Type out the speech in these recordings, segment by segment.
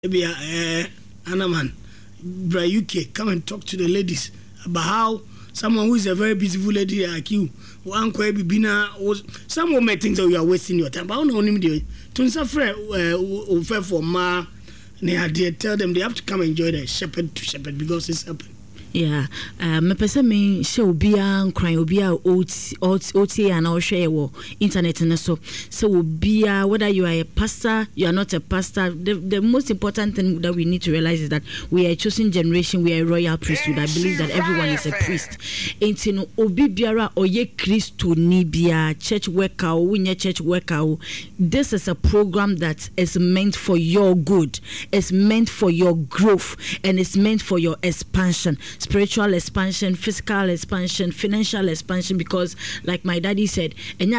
maybe Anaman, Bra UK, come and talk to the ladies about how someone who is a very beautiful lady like you, one quite bina, some women think that you are wasting your time. But I don't know him. To suffer for ma, tell them they have to come enjoy the shepherd to shepherd because it's happened. Yeah, me person me show bia crying obia OT and I'll share wo internet and so bia whether you are a pastor, you are not a pastor. The most important thing that we need to realize is that we are a chosen generation, we are a royal priesthood. I believe that everyone is a priest. Enti no obi biara oye Christo ni bia church worker or church worker. This is a program that is meant for your good. It's meant for your growth and it's meant for your expansion. Spiritual expansion, physical expansion, financial expansion, because like my daddy said,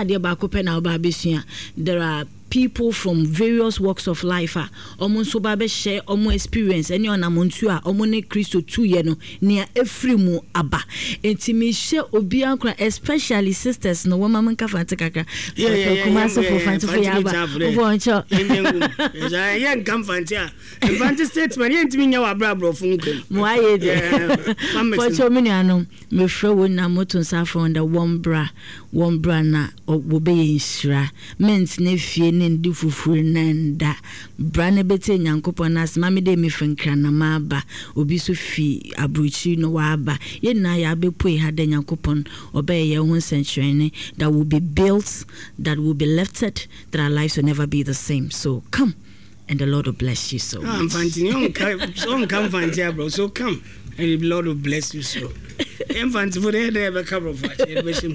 there are people from various walks of life almost share almost experience any on amontua omone Christo 2 year no near efrimu aba intimi share obiankra especially sisters no woman ka fante kakra kuma so for fante for yaba boncho yen kam fante fante statement yen timi nya wa brabro funko mo aye de boncho miniano me fro wona moton sa from the one bra na obobe yinshira ment na fie ndi fufuru nanda brane bete nyankopon as mame de mi fenkra na maba obi so fi abruchi no waba ye na ya bepo ha de nyankopon obey ye ho century that will be built, that will be lifted, that our lives will never be the same. So come and the Lord will bless you so much. I'm fancy come fancy bro, so come and the Lord will bless you so. I'm fancy for the ever cover of bus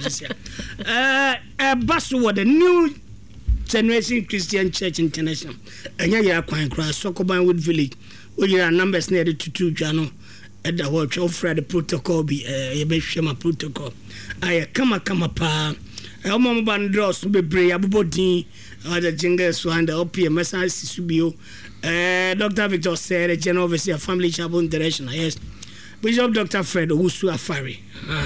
what the new Generation Christian Church International. And ya quite cross Sokoban Wood Village. Where your numbers near to 2 Jano at the watch of the protocol be a Beshama protocol. I come pa. El Mama Bandros be brave abobodi the jingles one the OPM message Subio. Dr. Victor said, a general overseer family chapel international. Yes. Bishop Dr. Fred Usu Afari.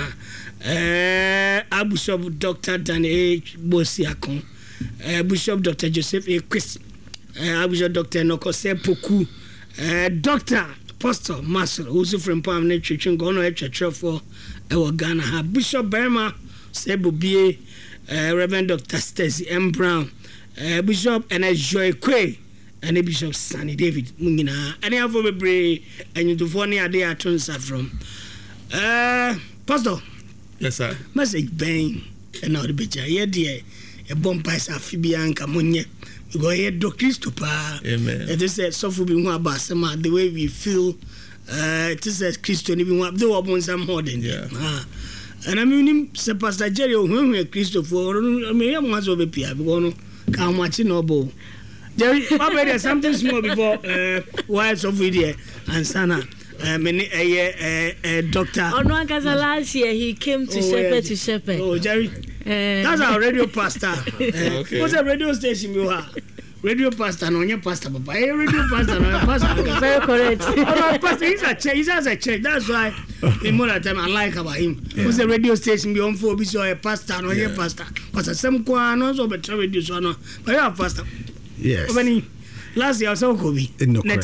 Bishop Dr. Daniel H. Bosiakon. Bishop Dr. Joseph A. Christ, Bishop Dr. Nokose Poku, Dr. Apostle Master, who's from Palm Church and Gono Church for Ghana, Bishop Berma, Sebu B. Reverend Dr. Stacy M. Brown, Bishop N.S. Joy Quay, and Bishop Sunny David Mungina, and I have a brave and you do funny idea turns from Pastor. Yes, sir. Message bang and now the bitch, yeah, dear. A bompais afibianka monye go here do Christo pa. Amen. It is so for being about some the way we feel it is a Christian even what do upon some more than and I mean Sir Pastor Jerry when we Christo for me once over Pia because can watch no bo Jerry probably something small before wives of video and Sana many doctor on last year he came to shepherd to shepherd. Oh Jerry, that's our radio pastor. Okay. What's a radio station you are? Radio pastor, no, your pastor, papa. Radio pastor, no, pastor. Very correct. Pastor, he has a church. That's why the more time I like about him. What's a radio station beyond for be so a pastor, no, your pastor. Pastor, some quan also but radio so no, but you are pastor. Yes. Last year also could be.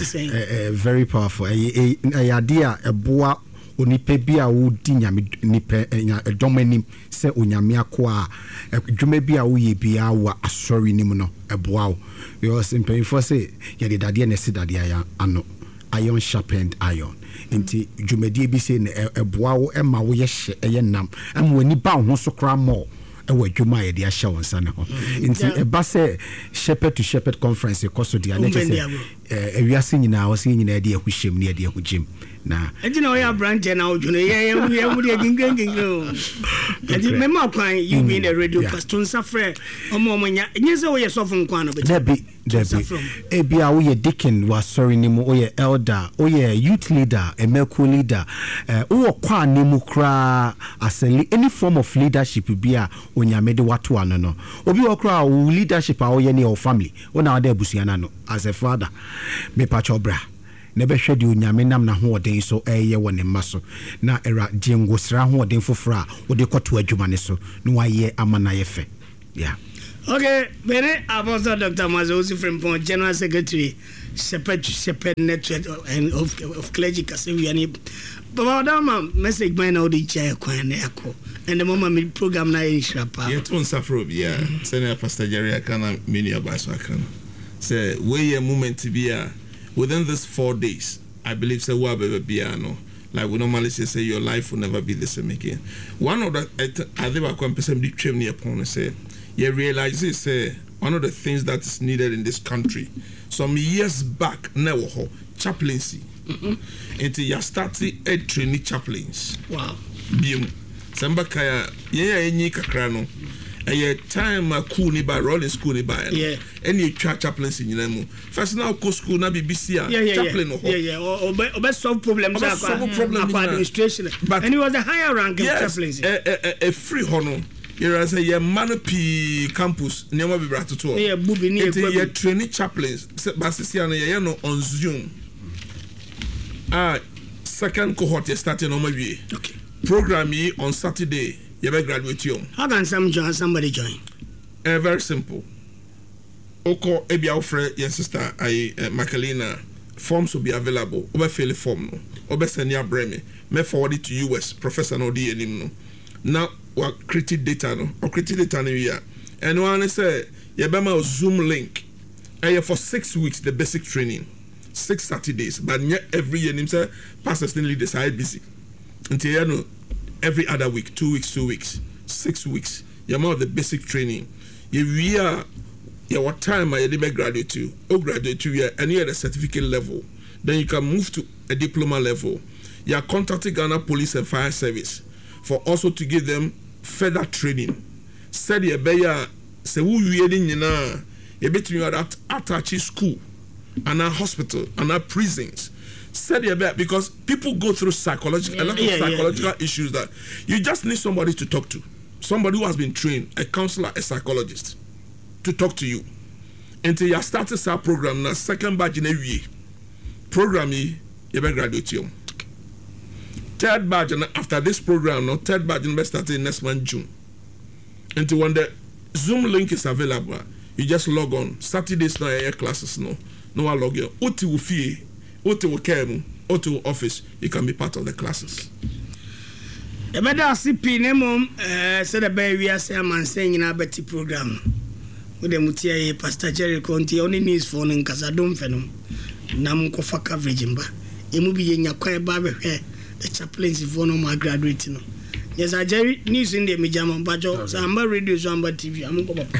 Very powerful. A idea a boa onipa bi a wodi nyame nipa domanim se onyame akwa dwuma bi a woye bia wa asori nim no eboa wo because impefo say ye de dade na se dade ano iron sharpened iron enti dwumadie bi se na eboa wo ema wo ye hye eye nam am wani ba ho so kra mo ewa dwuma ye de ahye won sa ne ho enti eba se shepherd to shepherd conference koso dia na se ewiase nyina wo se nyina de ahuhyem ne de ahugim na ejina we branch na ojuno ye mu de gingengingeng edi mema kwan you being a radio pastor safre omonya nyese we so fun kwan no be debi ebia wo ye deacon wa sorry ni mo ye elder wo ye youth leader emeku leader wo kwa ni mu kra aseli any form of leadership bia onyame de wato ano no obi wo kra wo leadership a wo ye ne your family wo na wada abusuana no as a father me pa chobra nebe hwede onyame nam na hoɔden so ɛyɛ wɔ ne mma so na era jengosra hoɔden foforo a wode kɔto adwuma ne so no wayɛ ama na yɛ fɛ yeah Okay, Bene Apostle Dr. Mazosi from General Secretary, Shepherd Network and of Clergy Casaviani. But Madame, message by now the chair, and the moment program na in Shrapa. Yet one safrobia, Senator Pastor Jerry Akana, many of us say, wait a moment to be within this 4 days. I believe say piano. Like we normally say your life will never be the same again. One of the I think I can personally train me upon and say, you realize this one of the things that is needed in this country. Some years back, never chaplaincy. Until you started a trainee chaplains. Wow. Bium. Samba kaya any kakrano. A time a cool ni by rolling school ni by any chaplains in Yelemo. First now co school na BBC chaplain or best solve problems administration. But and he was a higher rank chaplains. A free honor. Here as a Manopi campus never be brought to tour. Yeah, booby near trainee chaplains. Basisiana no on Zoom. Second cohort is starting on my way. Okay. Program me on Saturday. You better graduate you. How can somebody join? Very simple. Oko ebi ofre your sister Macalina forms will be available. Obe fill the form no. Obe send ya breme. Me forward it to US Professor no di enim no. Now what create data no or create data no here. And one say you be my Zoom link. For 6 weeks the basic training. 6 Saturdays, but not every year. Him say pastors still lead the side busy until you know every other week, 2 weeks, 2 weeks, 6 weeks. You're more of the basic training. You are what time I did graduate to, or graduate to and you're at a certificate level. Then you can move to a diploma level. You are contacting Ghana Police and Fire Service for also to give them further training. Said you better say who you na you between you at Atachi school. And our hospital and our prisons said because people go through psychological a lot of psychological issues that you just need somebody to talk to, somebody who has been trained, a counselor, a psychologist to talk to you until you start this program now. Second batch in a year program you be graduate you. Third batch after this program, no third batch in starting next month June. Until when the Zoom link is available, you just log on. Saturdays now air classes no log in. Oti will fee, Oti will care, Oti will office. You can be part of the classes. The better CP name said the baby as a man saying in our Betty program. With the Mutia Pastor Jerry Conti only needs phone in Casadum Phenom. Namuko for coverage in Ba. You will be in your quiet barber hair. The chaplains if one of my graduating. Yes, I Jerry news in the Mijama Bajo, Samba Radio, Samba TV. I'm going to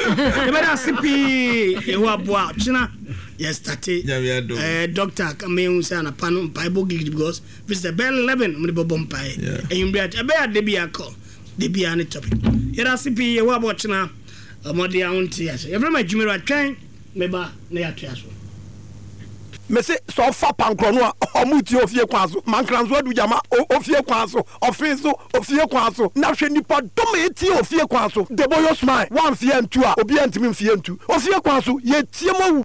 CP. You are Boachina. Yes, Tati. Doctor Kameun Sana Panum Bible because Mr. Bell 11 on the Bobom Pie. And you be at a bear, they be a call. They be on the topic. Yet, CP, you are watching now. A modi auntie. Every my Jimmy train, maybe near Triaso. Mese so fa pankrono omuti ofie kwaso mankranzo adu jama ofie kwaso ofinso ofie kwaso na hwe nipa dometi ofie kwaso the boy smile one fie ntu a obi antimi fie ntu ofie kwaso ye tie mawu.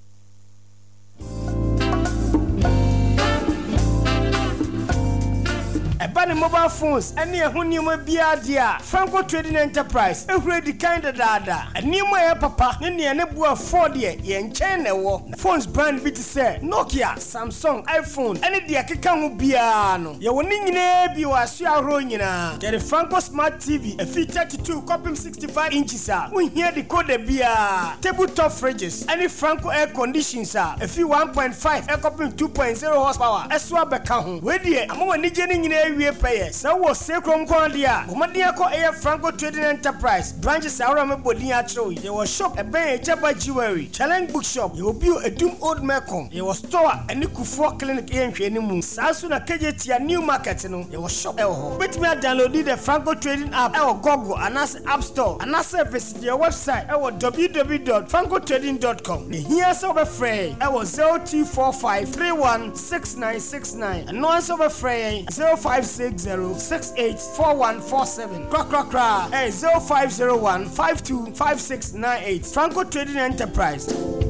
Ebani mobile phones any ehunimo biadia Franco Trading Enterprise ehwe di kind dada enimo e papa ne ne bua Ford ye nchen ne wo phones brand bit say Nokia, Samsung, iPhone any de akeka ho bia no ye woni nyina bi waso ahro nyina the Franco Smart TV a fit 32 copy 65 inches a unhia the code bia tabletop fridges any Franco air conditions a fit 1.5 air copy 2.0 horsepower eswa beka ho we de amwa ni je ni nyina we pay so wo sekrom kon dia omadia ko air Franco Trading Enterprise branches awra me bodin a chiro ye was shop e ben Ejaba Jewelry Challenge Bookshop ye obi Edum Old Mecom ye was store any Kufo Clinic e nhwe ni mu saso na kejetia New Market no ye was shop e ho bet me download the Franco Trading app e Google anas App Store anas visit your website e www.francotrading.com ne here so be free e was 0245316969 and no answer be free 0560684147 crack 0501525698 Franco Trading Enterprise.